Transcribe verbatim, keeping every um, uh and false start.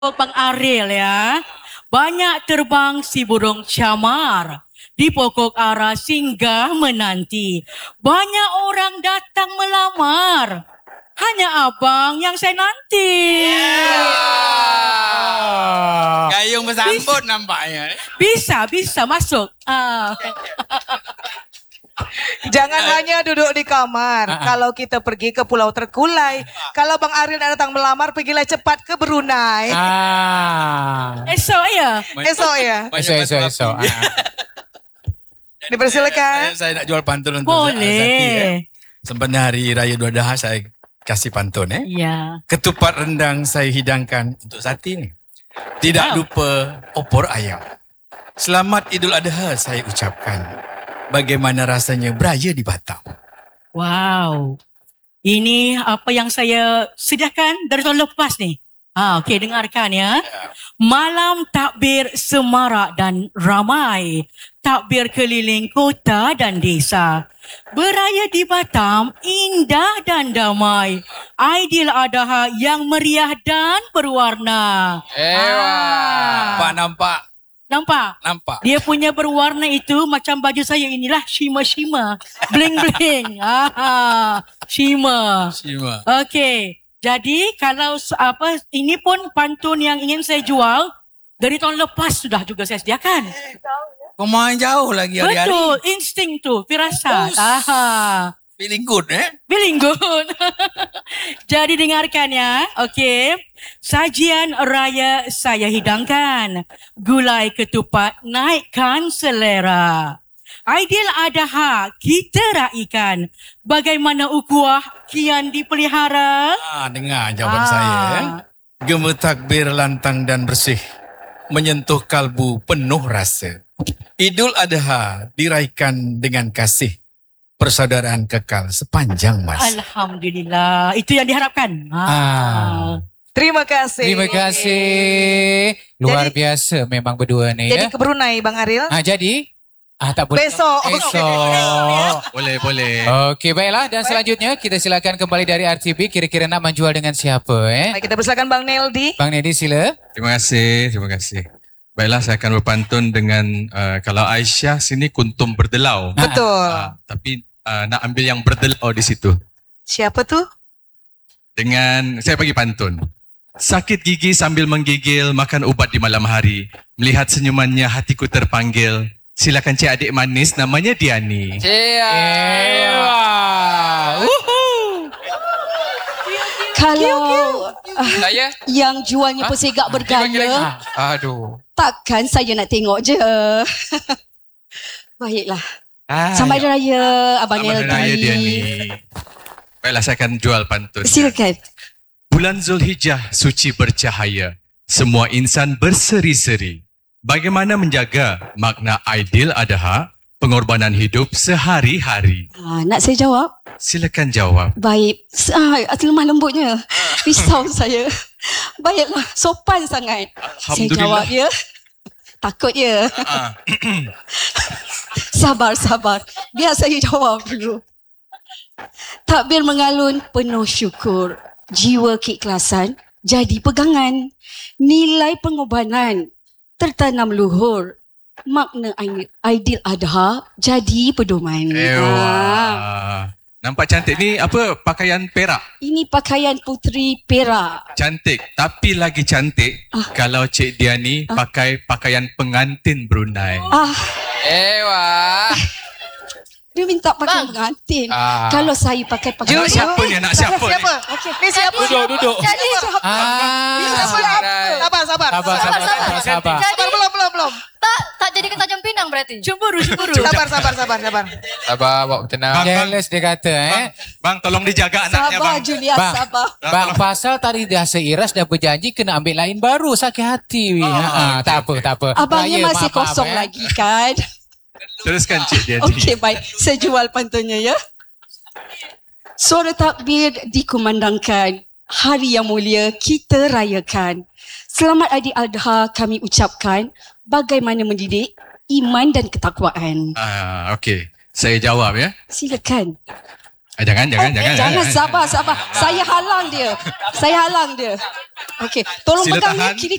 Bang Ariel ya. Banyak terbang si burung camar. Di pokok ara singgah menanti. Banyak orang datang melamar. Hanya abang yang saya nanti. Yeah. Gayung bersambut nampaknya. Bisa, bisa masuk. Ah. Jangan hanya duduk di kamar. Uh-uh. Kalau kita pergi ke Pulau Terkulai, kalau Bang Ariel datang melamar, pergilah cepat ke Brunei. Ah. Esok ya. Esok ya. Esok, esok, esok. Dipersilakan. Saya, saya nak jual pantun untuk Boleh. Zati, eh. Sempena Hari Raya Dua Daha saya kasih pantun eh. Ya. Ketupat rendang saya hidangkan untuk Zati ni. Tidak Wow. lupa opor ayam. Selamat Idul Adha saya ucapkan. Bagaimana rasanya beraya di Batam? Wow. Ini apa yang saya sediakan dari tahun lepas ni. Ah, okey, dengarkan ya. Malam takbir semarak dan ramai. Takbir keliling kota dan desa. Beraya di Batam indah dan damai. Aidiladha yang meriah dan berwarna. Ewa. Nampak, nampak, Nampak? nampak. Dia punya berwarna itu macam baju saya inilah shimmer-shimmer. Bling-bling. Ah, shimmer. Cima. Okey. Jadi kalau s- apa ini pun pantun yang ingin saya jual dari tahun lepas sudah juga saya sediakan. Kau main jauh lagi hari-hari. Betul, insting tu, firasat. Oh, Aha. Feeling good eh? Feeling good. Jadi dengarkan ya. Okey. Sajian raya saya hidangkan. Gulai ketupat naikkan selera. Aidiladha kita raikan. Bagaimana ukuah kian dipelihara? Ah, dengar jawaban Ah. saya eh. Gema takbir lantang dan bersih. Menyentuh kalbu penuh rasa. Idul Adha diraikan dengan kasih. Persaudaraan kekal sepanjang masa. Alhamdulillah. Itu yang diharapkan. Ah. Ah. Terima kasih. Terima kasih. Luar Jadi- biasa memang berdua ni Jadi ya. ke Brunei Bang Ariel. Ah, jadi? Ah, tak boleh. Besok. Esok. Boleh, boleh. Okey, baiklah. Dan selanjutnya kita silakan kembali dari R T B. Kira-kira nak menjual dengan siapa eh? Baik, kita persilakan Bang Neldi. Bang Nedi sila. Terima kasih, terima kasih. Baiklah, saya akan berpantun dengan uh, kalau Aisyah sini kuntum berdelau. Betul. Uh, tapi uh, nak ambil yang berdelau di situ. Siapa tu? Dengan saya bagi pantun. Sakit gigi sambil menggigil, makan ubat di malam hari. Melihat senyumannya hatiku terpanggil. Silakan cik adik manis, namanya Diani. Ewa. Kalau ah, Saya? yang jualnya pun segak bergaya, Ah, aduh. takkan saya nak tengok je. Baiklah. Ah, Selamat Hari Raya Abang Selamat Hari Raya Diani. Neldi. Baiklah, saya akan jual pantun. Silakan. Bulan Zulhijjah suci bercahaya. Semua insan berseri-seri. Bagaimana menjaga makna Aidil Adha, pengorbanan hidup sehari-hari? Ah, nak saya jawab? Silakan jawab. Baik. Ah, lemah lembutnya. Risau saya. Baiklah, sopan sangat. Saya jawab ya. Takut ya. Ah, Sabar, sabar. Biar saya jawab dulu. Takbir mengalun penuh syukur. Jiwa keikhlasan jadi pegangan. Nilai pengorbanan tertanam luhur. Makna Aidil Adha jadi pedoman. Ewa. Ah, Nampak cantik ni apa? Pakaian perak. ini pakaian puteri Perak. Cantik. Tapi lagi cantik Ah. kalau Cik Diani pakai pakaian pengantin Brunei. Ah, Ewa. dia minta pakai pengantin. Ah. Kalau saya pakai pakaian Jom, siapa ni anak siapa ni? Siapa? Okey. Ni siapa? Duduk, duduk. Jadi, Ah. Sabar, sabar. Sabar, sabar, sabar, sabar. Sabar, belum, belum, belum. Tak, tak jadi ke Tanjung Pinang berarti? Cemburu, cemburu. Sabar, sabar, sabar, sabar. Sabar, bawa tenang. Bang, bang. Jealous dia kata eh. Bang, bang tolong dijaga anaknya sabar bang. Julia, Bang. sabar. Bang, pasal tadi dah seiras dah berjanji kena ambil lain baru. Sakit hati. Oh, ha, tak apa, tak apa. Abangnya Raya, masih maaf, maaf, kosong eh. lagi kan? Teruskan Cik Diani. Okey, baik. Saya jual pantunnya ya. Suara takbir dikumandangkan. Hari yang mulia kita rayakan. Selamat Aidil Adha kami ucapkan. Bagaimana mendidik iman dan ketakwaan. Ah, okey. Saya jawab ya. Silakan. Ah, jangan, jangan, jangan. Jangan, sabar, sabar. Saya halang dia. Saya halang dia. Okey, tolong Sila pegang tahan. ni kiri